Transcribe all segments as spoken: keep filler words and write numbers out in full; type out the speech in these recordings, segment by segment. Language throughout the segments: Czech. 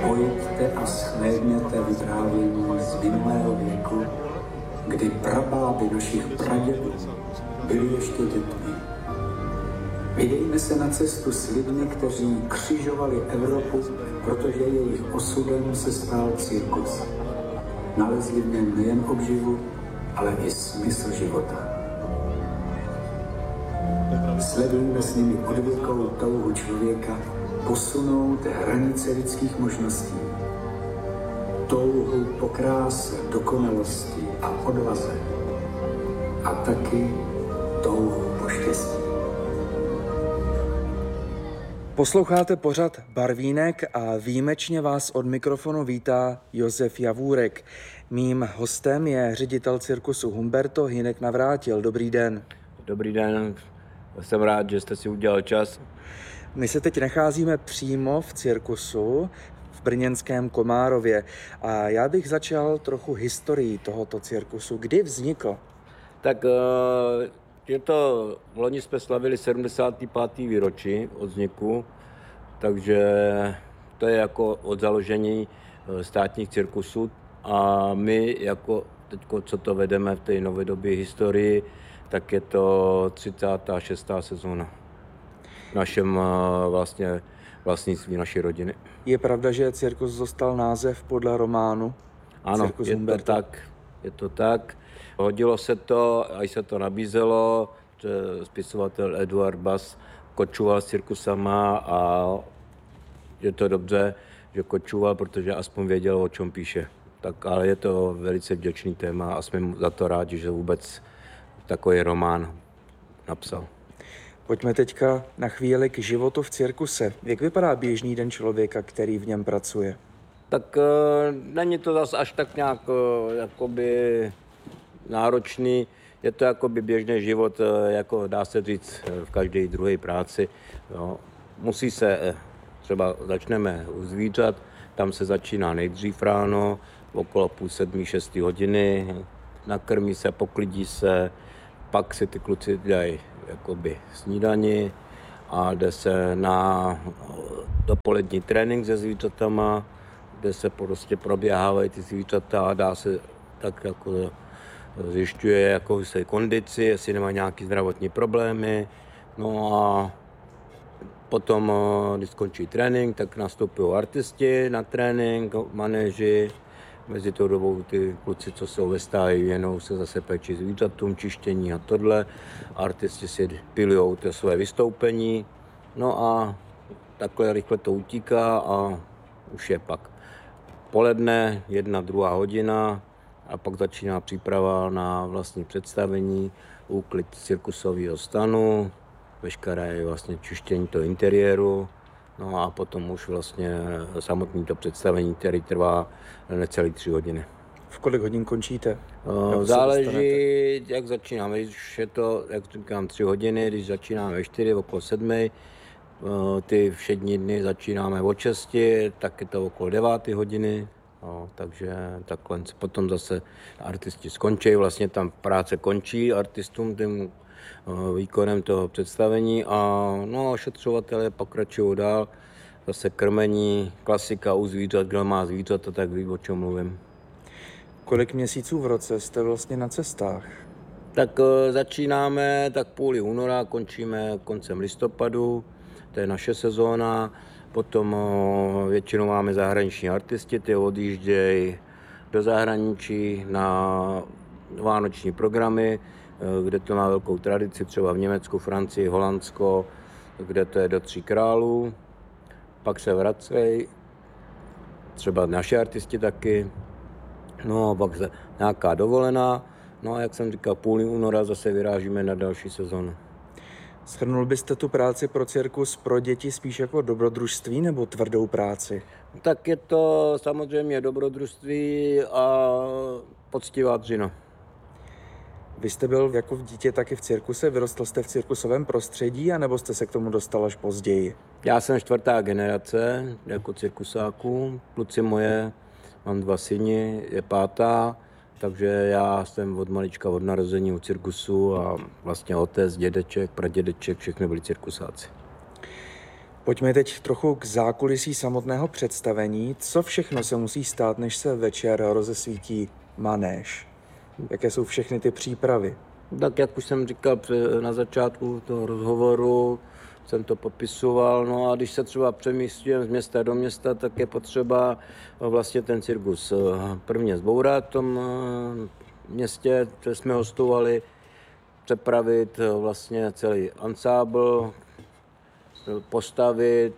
Pojďte a shlédněte vyprávění z minulého věku, kdy prabáby našich pradědů byli ještě dětmi. Vydejme se na cestu s lidmi, kteří křižovali Evropu, protože jejich osudem se stal cirkus. Nalezli v něm nejen obživu, ale i smysl života. Sledujme s nimi odvěkou touhu člověka posunout hranice lidských možností. Touhu po kráse, dokonalosti a odvaze. A taky touhu po štěstí. Posloucháte pořad Barvínek a výjimečně vás od mikrofonu vítá Josef Javůrek. Mým hostem je ředitel cirkusu Humberto Hynek Navrátil. Dobrý den. Dobrý den, jsem rád, že jste si udělal čas. My se teď nacházíme přímo v cirkusu v brněnském Komárově a já bych začal trochu historií tohoto cirkusu. Kdy vznikl? Tak je to, loni jsme slavili sedmdesáté páté výročí od vzniku, takže to je jako od založení státních cirkusů a my jako teďko, co to vedeme v té novodobé historii, tak je to třicátá šestá sezóna v našem vlastně vlastnictví naší rodiny. Je pravda, že cirkus dostal název podle románu? Ano, Cirkus je Humberto. to tak, je to tak. Hodilo se to, až se to nabízelo, že spisovatel Eduard Bass kočoval s cirkusama a je to dobře, že kočoval, protože aspoň věděl, o čem píše. Tak, ale je to velice vděčný téma a jsme mu za to rádi, že vůbec takový román napsal. Pojďme teďka na chvíli k životu v cirkuse. Jak vypadá běžný den člověka, který v něm pracuje? Tak e, není to zase až tak nějak e, jakoby náročný. Je to jakoby běžný život, e, jako dá se říct v každé druhé práci. Jo. Musí se, e, třeba začneme u zvířat, tam se začíná nejdřív ráno, okolo půl sedmí, šestý hodiny, nakrmí se, poklidí se, pak si ty kluci dělají jakoby snídani a jde se na dopolední trénink se zvířatama, kde se prostě proběhávají ty zvířata a dá se tak jako zjišťuje jako se kondici, jestli nemá nějaké zdravotní problémy. No a potom, když skončí trénink, tak nastupují artisti na trénink, manéži. Mezi tou dobou ty kluci, co jsou ve stáji, věnou se zase péči zvířatům, čištění a tohle. Artisti si pilujou to své vystoupení. No a takhle rychle to utíká a už je pak poledne, jedna, druhá hodina a pak začíná příprava na vlastní představení, úklid cirkusového stanu, veškeré vlastně čištění toho interiéru. No a potom už vlastně samotné to představení, který trvá necelé tři hodiny. V kolik hodin končíte? Záleží, jak začínáme. Když je to, jak říkám, tři hodiny, když začínáme ve čtyři, okolo sedmi, ty všední dny začínáme od šesti, tak je to okolo deváté hodiny. No, takže takhle potom zase artisti skončí, vlastně tam práce končí artistům tím výkonem toho představení a no, ošetřovatelé pokračují dál, zase krmení, klasika u zvířat, kdo má zvířata, tak ví, o čem mluvím. Kolik měsíců v roce jste vlastně na cestách? Tak začínáme tak půli února, končíme koncem listopadu, to je naše sezóna, potom většinou máme zahraniční artisti, ty odjíždějí do zahraničí na vánoční programy, kde to má velkou tradici, třeba v Německu, Francii, Holandsko, kde to je do Tří králů. Pak se vracejí, třeba naši artisti taky, no a pak se nějaká dovolená. No a jak jsem říkal, půl února zase vyrážíme na další sezonu. Shrnul byste tu práci pro cirkus pro děti spíš jako dobrodružství nebo tvrdou práci? Tak je to samozřejmě dobrodružství a poctivá dřina. Vy jste byl jako v dítě taky v cirkuse, vyrostl jste v cirkusovém prostředí, anebo jste se k tomu dostal až později? Já jsem čtvrtá generace jako cirkusáků, kluci moje, mám dva syni, je pátá, takže já jsem od malička od narození u cirkusu a vlastně otec, dědeček, pradědeček, všechny byli cirkusáci. Pojďme teď trochu k zákulisí samotného představení. Co všechno se musí stát, než se večer rozesvítí manéž? Jaké jsou všechny ty přípravy? Tak jak už jsem říkal na začátku toho rozhovoru, jsem to popisoval, no a když se třeba přemístujeme z města do města, tak je potřeba vlastně ten cirkus prvně zbourat v tom městě, kde jsme hostovali, přepravit vlastně celý ansábl, postavit.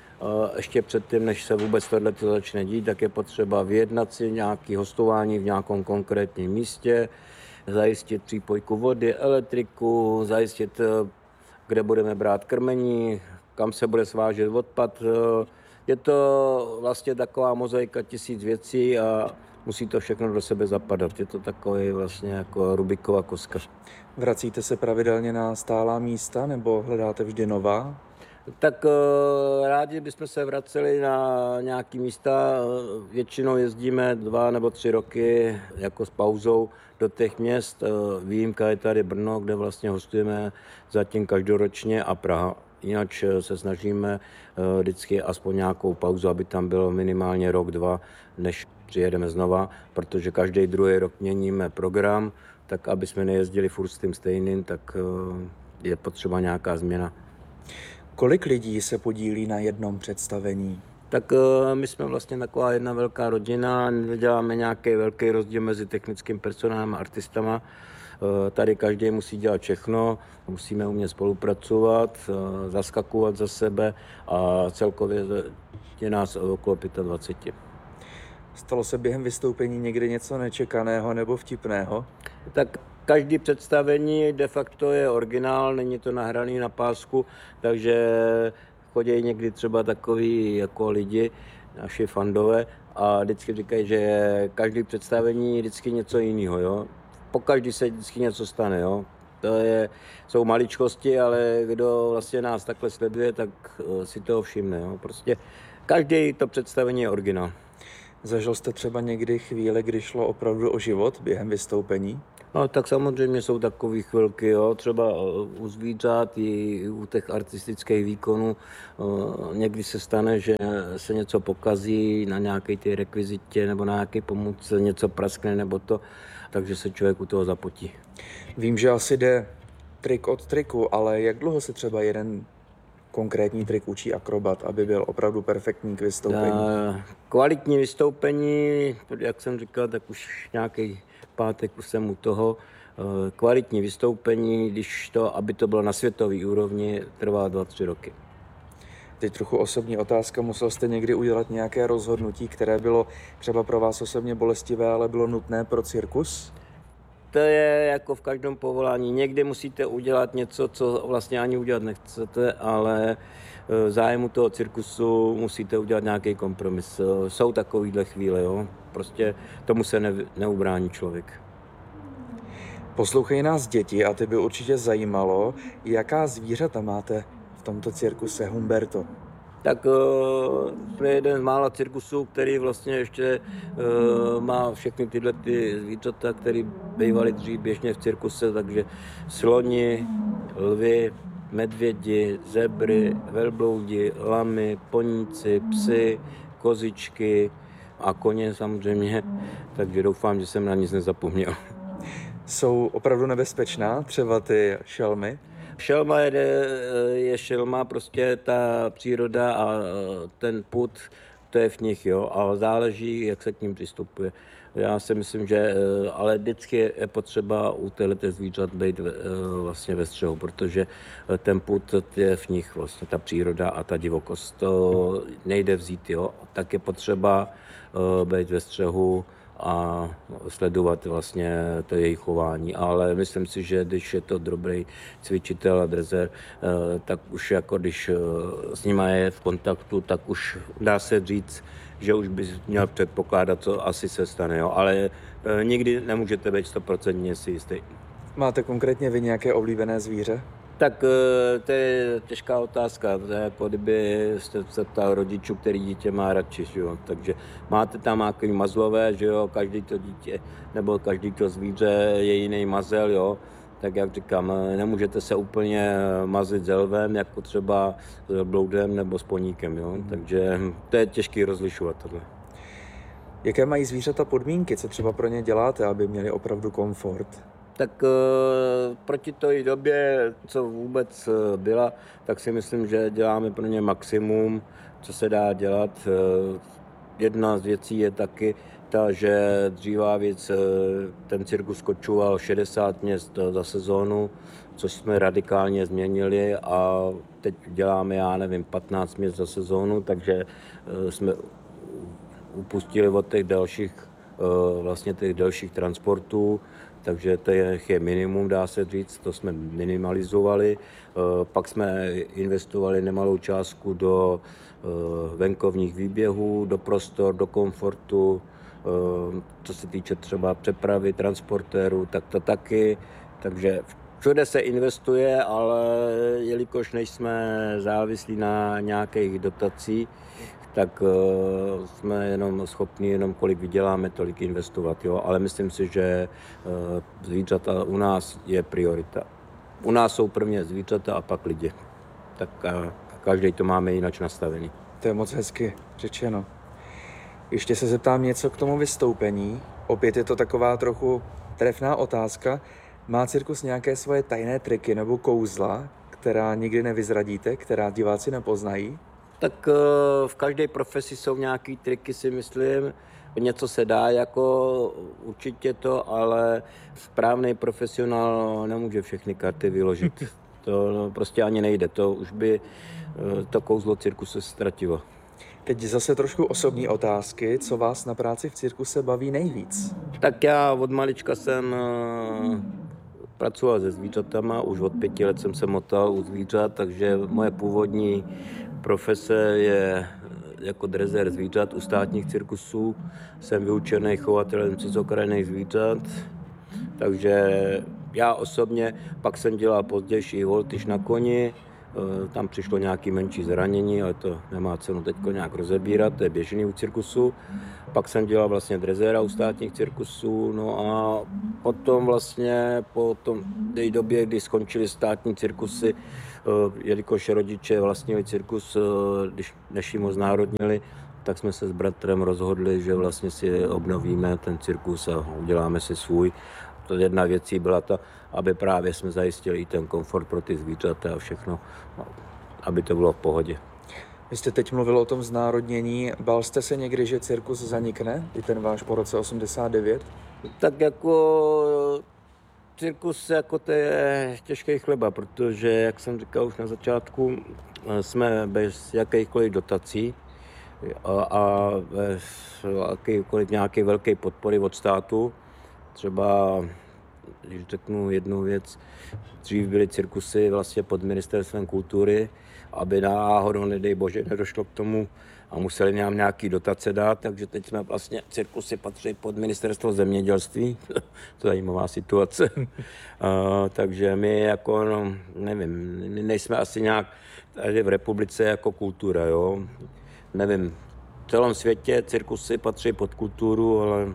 Ještě předtím, než se vůbec tohleto začne dít, tak je potřeba vyjednat si nějaké hostování v nějakém konkrétním místě, zajistit přípojku vody, elektriku, zajistit, kde budeme brát krmení, kam se bude svážet odpad. Je to vlastně taková mozaika tisíc věcí a musí to všechno do sebe zapadat. Je to takový vlastně jako Rubikova koska. Vracíte se pravidelně na stálá místa nebo hledáte vždy nová? Tak rádi bychom se vraceli na nějaké místa. Většinou jezdíme dva nebo tři roky jako s pauzou do těch měst. Výjimka je tady Brno, kde vlastně hostujeme zatím každoročně, a Praha. Jinak se snažíme vždycky aspoň nějakou pauzu, aby tam bylo minimálně rok, dva, než přijedeme znova, protože každý druhý rok měníme program, tak aby jsme nejezdili furt s tím stejným, tak je potřeba nějaká změna. Kolik lidí se podílí na jednom představení? Tak my jsme vlastně taková jedna velká rodina, neděláme nějaký velký rozdíl mezi technickým personálem a artistama. Tady každý musí dělat všechno, musíme umět spolupracovat, zaskakovat za sebe a celkově je nás okolo dvacet pět. Stalo se během vystoupení někdy něco nečekaného nebo vtipného? Tak každý představení de facto je originál, není to nahraný na pásku, takže chodí někdy třeba takový jako lidi, naši fandové, a vždycky říkají, že každý představení je vždycky něco jiného, jo. Po každý se vždycky něco stane, jo. To je, jsou maličkosti, ale kdo vlastně nás takhle sleduje, tak si toho všimne, jo. Prostě každý to představení je originál. Zažil jste třeba někdy chvíli, kdy šlo opravdu o život během vystoupení? No tak samozřejmě jsou takové chvilky, jo. Třeba u zvířat i u těch artistických výkonů někdy se stane, že se něco pokazí na nějaké ty rekvizitě nebo na nějaké pomůcce, něco praskne nebo to, takže se člověk u toho zapotí. Vím, že asi jde trik od triku, ale jak dlouho se třeba jeden konkrétní trik učí akrobat, aby byl opravdu perfektní k vystoupení? Kvalitní vystoupení, jak jsem říkal, tak už nějaký pátek už jsem u toho. Kvalitní vystoupení, když to, aby to bylo na světové úrovni, trvá dva, tři roky. Teď trochu osobní otázka. Musel jste někdy udělat nějaké rozhodnutí, které bylo třeba pro vás osobně bolestivé, ale bylo nutné pro cirkus? To je jako v každém povolání. Někdy musíte udělat něco, co vlastně ani udělat nechcete, ale v zájmu toho cirkusu musíte udělat nějaký kompromis. Jsou takovýhle chvíle, jo. Prostě tomu se ne, neubrání člověk. Poslouchají nás děti a ty by určitě zajímalo, jaká zvířata máte v tomto cirkuse Humberto. Tak uh, jsme jeden z mála cirkusů, který vlastně ještě uh, má všechny tyhle ty zvířata, které bývaly dřív běžně v cirkuse, takže sloni, lvy, medvědi, zebry, velbloudi, lamy, poníci, psy, kozičky a koně samozřejmě, takže doufám, že jsem na nic nezapomněl. Jsou opravdu nebezpečná, třeba ty šelmy? Šelma je, je šelma, prostě ta příroda a ten pud, to je v nich, jo, a záleží, jak se k ním přistupuje. Já si myslím, že ale vždycky je potřeba u této zvířat být vlastně ve střehu, protože ten pud je v nich vlastně ta příroda a ta divokost. To nejde vzít, jo, tak je potřeba být ve střehu a sledovat vlastně to jejich chování. Ale myslím si, že když je to dobrý cvičitel a drezer, tak už jako když s nimi je v kontaktu, tak už dá se říct, že už bys měl předpokládat, co asi se stane. Jo? Ale nikdy nemůžete být stoprocentně si jistý. Máte konkrétně vy nějaké oblíbené zvíře? Tak to je těžká otázka, to je jako kdyby jste se ptal rodičů, který dítě má radši, že jo? Takže máte tam nějaký mazlové, že jo, každý to dítě nebo každý to zvíře je jiný mazel, jo, tak jak říkám, nemůžete se úplně mazlit s lvem, jako třeba s bloudem nebo s poníkem, jo? Mm. Takže to je těžké rozlišovat tohle. Jaké mají zvířata podmínky, co třeba pro ně děláte, aby měli opravdu komfort? Tak e, proti té době, co vůbec byla, tak si myslím, že děláme pro ně maximum, co se dá dělat. E, jedna z věcí je taky ta, že dříva věc, ten cirkus kočoval šedesát měst za sezónu, což jsme radikálně změnili a teď děláme, já nevím, patnáct měst za sezónu, takže jsme upustili od těch dalších, vlastně těch dalších transportů, takže to je, je minimum, dá se říct, to jsme minimalizovali. Pak jsme investovali nemalou částku do venkovních výběhů, do prostor, do komfortu, co se týče třeba přepravy, transportérů, tak to taky. Takže všude se investuje, ale jelikož nejsme závislí na nějakých dotacích, tak uh, jsme jenom schopni, jenom kolik vyděláme, tolik investovat. Jo? Ale myslím si, že uh, zvířata u nás je priorita. U nás jsou prvně zvířata a pak lidi. Tak uh, každý to máme jinak nastavený. To je moc hezky řečeno. Ještě se zeptám něco k tomu vystoupení. Opět je to taková trochu trefná otázka. Má cirkus nějaké svoje tajné triky nebo kouzla, která nikdy nevyzradíte, která diváci nepoznají? Tak v každé profesi jsou nějaký triky, si myslím. Něco se dá jako určitě to, ale správný profesionál nemůže všechny karty vyložit. To prostě ani nejde. To už by to kouzlo cirkusu ztratilo. Teď zase trošku osobní otázky. Co vás na práci v cirkuse baví nejvíc? Tak já od malička jsem pracoval se zvířatama, už od pěti let jsem se motal u zvířat, takže moje původní profese je jako drezér zvířat u státních cirkusů. Jsem vyučený chovatelem cizokrajných zvířat, takže já osobně pak jsem dělal později i voltyž na koni. Tam přišlo nějaké menší zranění, ale to nemá cenu teď nějak rozebírat, to je běžný u cirkusu. Pak jsem dělal vlastně drezéra u státních cirkusů, no a potom vlastně po tom, té době, kdy skončily státní cirkusy, jelikož rodiče vlastnili cirkus, když než jim ho znárodnili, tak jsme se s bratrem rozhodli, že vlastně si obnovíme ten cirkus a uděláme si svůj. To jedna věcí byla ta, aby právě jsme zajistili i ten komfort pro ty zvířata a všechno, aby to bylo v pohodě. Vy jste teď mluvil o tom znárodnění. Bál jste se někdy, že cirkus zanikne, i ten váš po roce osmdesát devět? Tak jako cirkus jako to je těžký chleba, protože, jak jsem říkal už na začátku, jsme bez jakýchkoliv dotací a, a bez jakýkoliv nějaké velké podpory od státu. Třeba, když řeknu jednu věc, dřív byly cirkusy vlastně pod ministerstvem kultury, aby náhodou, nedej bože, nedošlo k tomu a museli nám nějaký dotace dát, takže teď jsme vlastně, cirkusy patří pod ministerstvo zemědělství, to je zajímavá situace. uh, takže my jako, no, nevím, nejsme asi nějak tady v republice jako kultura, jo. Nevím, v celém světě cirkusy patří pod kulturu, ale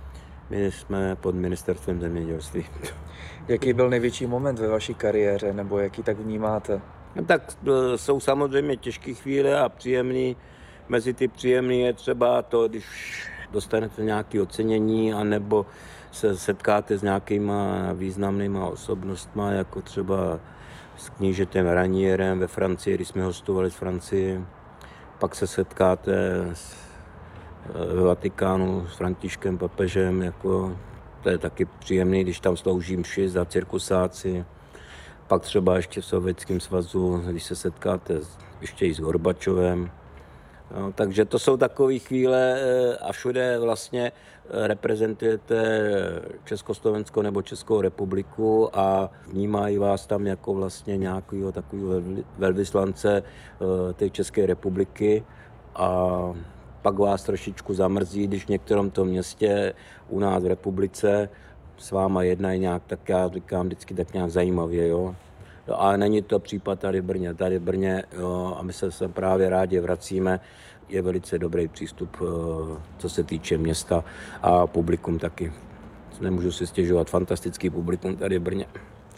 my jsme pod ministerstvem zemědělství. Jaký byl největší moment ve vaší kariéře, nebo jaký tak vnímáte? No tak jsou samozřejmě těžké chvíle a příjemný. Mezi ty příjemný je třeba to, když dostanete nějaké ocenění, anebo se setkáte s nějakýma významnýma osobnostma, jako třeba s knížetem Ranierem ve Francii, když jsme hostovali z Francie. Pak se setkáte s ve Vatikánu s Františkem papežem, jako, to je taky příjemný, když tam slouží mši za cirkusáci. Pak třeba ještě v Sovětském svazu, když se setkáte ještě i s Gorbačovem. No, takže to jsou takové chvíle a všude vlastně reprezentujete Československo nebo Českou republiku a vnímají vás tam jako vlastně nějakého takového velvyslance té České republiky a pak vás trošičku zamrzí, když v některém tom městě u nás v republice s váma jednají nějak, tak já říkám vždycky tak nějak zajímavě, jo. No, ale není to případ tady v Brně. Tady v Brně, jo, a my se sem právě rádi vracíme, je velice dobrý přístup, co se týče města a publikum taky. Nemůžu si stěžovat, fantastický publikum tady v Brně.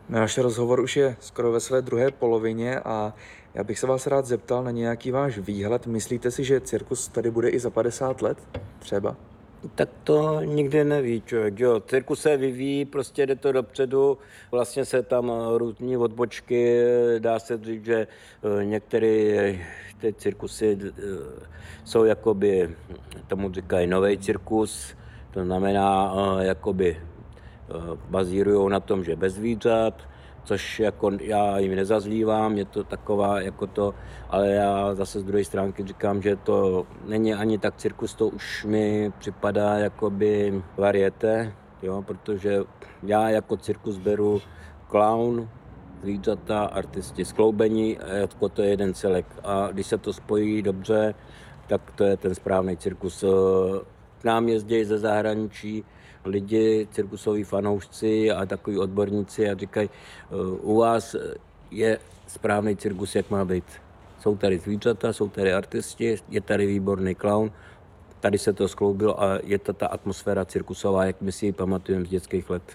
Náš rozhovor už je skoro ve své druhé polovině a já bych se vás rád zeptal na nějaký váš výhled. Myslíte si, že cirkus tady bude i za padesát let třeba? Tak to nikdy neví člověk, jo. Cirkus se vyvíjí, prostě jde to dopředu, vlastně se tam různí odbočky, dá se říct, že některé ty cirkusy jsou jakoby, tomu říkají nový cirkus, to znamená jakoby bazírují na tom, že bez zvířat, což jako já jim nezazlívám, je to taková jako to, ale já zase z druhé stránky říkám, že to není ani tak cirkus, to už mi připadá jakoby varieté, jo, protože já jako cirkus beru klaun, zvířata, artisti, skloubení, jako to je jeden celek a když se to spojí dobře, tak to je ten správný cirkus. K nám jezdí ze zahraničí lidi, cirkusoví fanoušci a takový odborníci a říkají, u vás je správný cirkus, jak má být. Jsou tady zvířata, jsou tady artisti, je tady výborný klaun, tady se to skloubilo a je to ta atmosféra cirkusová, jak my si ji pamatujeme z dětských let.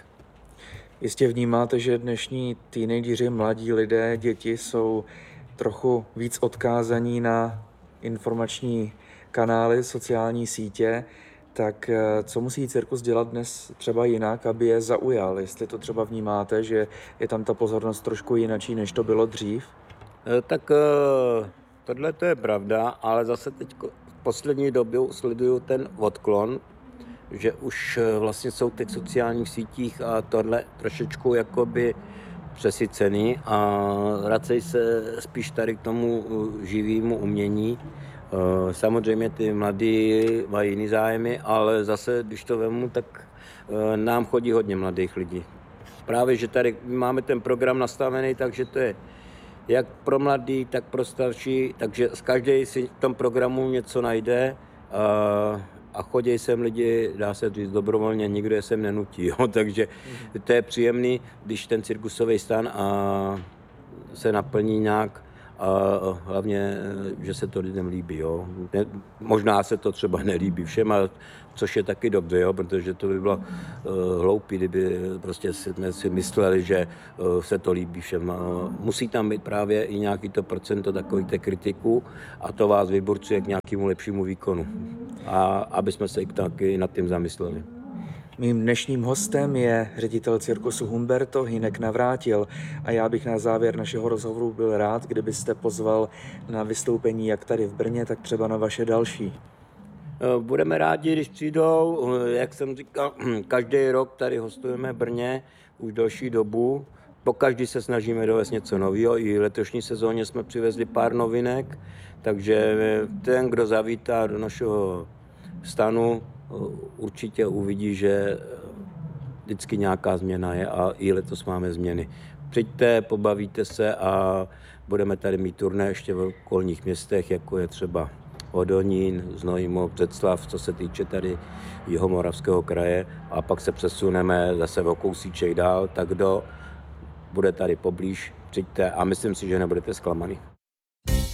Jistě vnímáte, že dnešní teenageři, mladí lidé, děti jsou trochu víc odkázaní na informační kanály, sociální sítě. Tak co musí cirkus dělat dnes třeba jinak, aby je zaujal? Jestli to třeba vnímáte, že je tam ta pozornost trošku jinačí, než to bylo dřív? Tak tohle to je pravda, ale zase teď v poslední době sleduju ten odklon, že už vlastně jsou teď v sociálních sítích a tohle trošičku jakoby přesycený a vracejí se spíš tady k tomu živému umění. Samozřejmě ty mladí mají jiný zájmy, ale zase, když to vemu, tak nám chodí hodně mladých lidí. Právě, že tady máme ten program nastavený, takže to je jak pro mladý, tak pro starší, takže z každý si v tom programu něco najde a, a chodí sem lidi, dá se říct, dobrovolně, nikdo je sem nenutí, jo? Takže to je příjemný, když ten cirkusový stan a se naplní nějak, a hlavně, že se to lidem líbí. Jo. Ne, možná se to třeba nelíbí všem, ale, což je taky dobře, jo, protože to by bylo uh, hloupý, kdyby prostě jsme si mysleli, že uh, se to líbí všem. Uh, musí tam být právě i nějaký to procento takový té kritiku a to vás vyburcuje k nějakému lepšímu výkonu. A aby jsme se i taky nad tím zamysleli. Mým dnešním hostem je ředitel cirkusu Humberto Hynek Navrátil a já bych na závěr našeho rozhovoru byl rád, kdybyste pozval na vystoupení jak tady v Brně, tak třeba na vaše další. Budeme rádi, když přijdou. Jak jsem říkal, každý rok tady hostujeme v Brně už delší dobu. Pokaždý se snažíme dovést něco nového. I v letošní sezóně jsme přivezli pár novinek, takže ten, kdo zavítá do našeho stanu, určitě uvidí, že vždycky nějaká změna je a i letos máme změny. Přijďte, pobavíte se a budeme tady mít turné ještě v okolních městech, jako je třeba Hodonín, Znojmo, Břeclav, co se týče tady Jihomoravského kraje a pak se přesuneme zase o kousíček dál, tak kdo bude tady poblíž, přijďte a myslím si, že nebudete zklamaný.